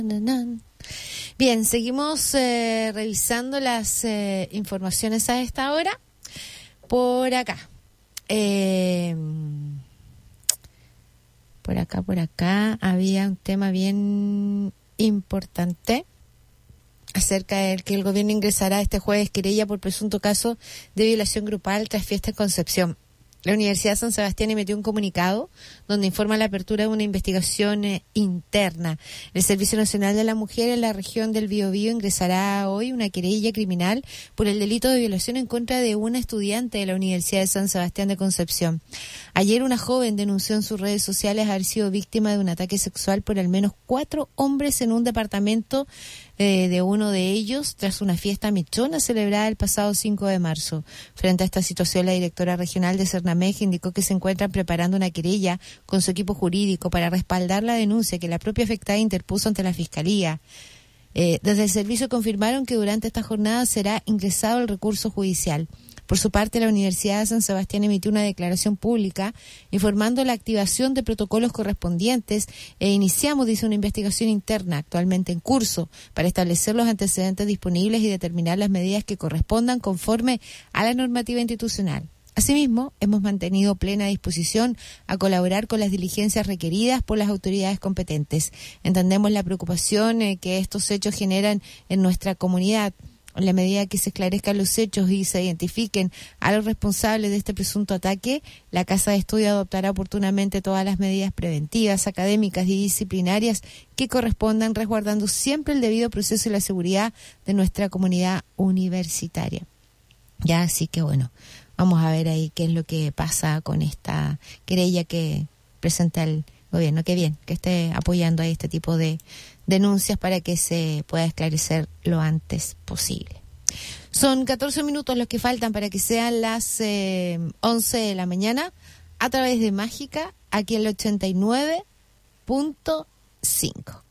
Bien, seguimos revisando las informaciones a esta hora. Por acá. Por acá había un tema bien importante acerca de que el gobierno ingresará este jueves querella por presunto caso de violación grupal tras fiesta en Concepción. La Universidad de San Sebastián emitió un comunicado donde informa la apertura de una investigación interna. El Servicio Nacional de la Mujer en la región del Biobío ingresará hoy una querella criminal por el delito de violación en contra de una estudiante de la Universidad de San Sebastián de Concepción. Ayer una joven denunció en sus redes sociales haber sido víctima de un ataque sexual por al menos 4 hombres en un departamento de uno de ellos tras una fiesta michona celebrada el pasado 5 de marzo. Frente a esta situación, la directora regional de Cernamej indicó que se encuentran preparando una querella con su equipo jurídico para respaldar la denuncia que la propia afectada interpuso ante la Fiscalía. Desde el servicio confirmaron que durante esta jornada será ingresado el recurso judicial. Por su parte, la Universidad de San Sebastián emitió una declaración pública informando la activación de protocolos correspondientes iniciamos, dice, una investigación interna actualmente en curso para establecer los antecedentes disponibles y determinar las medidas que correspondan conforme a la normativa institucional. Asimismo, hemos mantenido plena disposición a colaborar con las diligencias requeridas por las autoridades competentes. Entendemos la preocupación que estos hechos generan en nuestra comunidad. En la medida que se esclarezcan los hechos y se identifiquen a los responsables de este presunto ataque, la Casa de Estudio adoptará oportunamente todas las medidas preventivas, académicas y disciplinarias que correspondan, resguardando siempre el debido proceso y la seguridad de nuestra comunidad universitaria. Ya, así que bueno, vamos a ver ahí qué es lo que pasa con esta querella que presenta el gobierno. Qué bien que esté apoyando a este tipo de denuncias para que se pueda esclarecer lo antes posible. Son 14 minutos los que faltan para que sean las 11 de la mañana a través de Mágica, aquí en el 89.5.